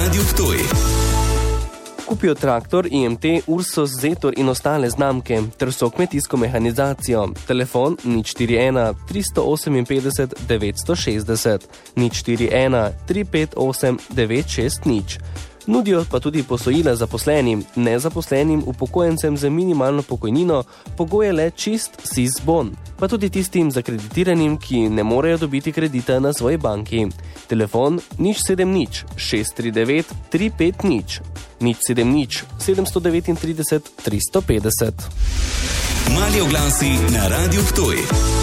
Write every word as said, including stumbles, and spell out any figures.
Radiu Ptuj. Kupijo traktor, I M T, Ursus, Zetor in ostale znamke, ter so kmetijsko mehanizacijo. Telefon nič štiri ena, tri osem pet, devet šest šest, nič štiri ena, tri pet osem, devet šest nič. Nudijo pa tudi posojila zaposlenim, nezaposlenim, upokojencem z minimalno pokojnino, pogoje le čist S I Z bon, pa tudi tistim zakreditiranim, ki ne morejo dobiti kredita na svoji banki. Telefon nič sedem nič, šest tri devet, tri pet nič, nič sedem nič, sedem tri devet, tri sto petdeset. Mali oglasi na Radiu Ptuj.